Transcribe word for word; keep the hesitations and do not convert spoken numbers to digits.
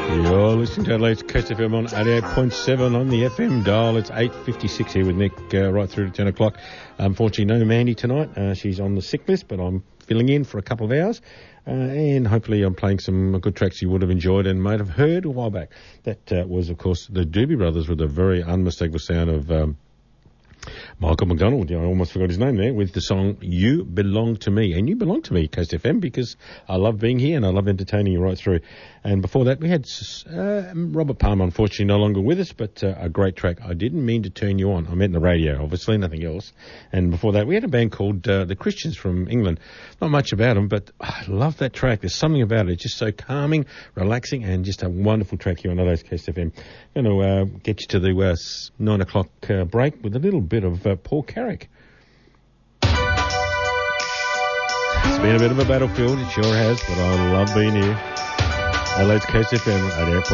You're listening to Adelaide's Coast F M on eighty-eight point seven on the F M dial. It's eight fifty-six here with Nick uh, right through to ten o'clock. Unfortunately, no Mandy tonight. Uh, she's on the sick list, but I'm filling in for a couple of hours. Uh, and hopefully I'm playing some good tracks you would have enjoyed and might have heard a while back. That uh, was, of course, the Doobie Brothers with a very unmistakable sound of... Um, Michael McDonald, you know, I almost forgot his name there, with the song You Belong to Me. And you belong to me, Coast F M, because I love being here and I love entertaining you right through. And before that, we had uh, Robert Palmer, unfortunately no longer with us, but uh, a great track. I Didn't Mean to Turn You On. I meant the radio, obviously, nothing else. And before that, we had a band called uh, The Christians from England. Not much about them, but I love that track. There's something about it. It's just so calming, relaxing, and just a wonderful track here on Adelaide's Coast F M. I'm going to uh, get you to the uh, nine o'clock uh, break with a little bit of uh, Paul Carrick. It's been a bit of a battlefield, it sure has, but I love being here. Adelaide's Coast F M, eighty-eight point seven.